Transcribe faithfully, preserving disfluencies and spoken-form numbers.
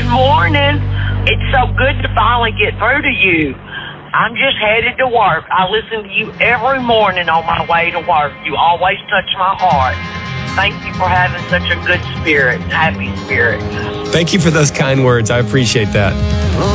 Good morning. It's so good to finally get through to you. I'm just headed to work. I listen to you every morning on my way to work. You always touch my heart. Thank you for having such a good spirit, happy spirit. Thank you for those kind words. I appreciate that.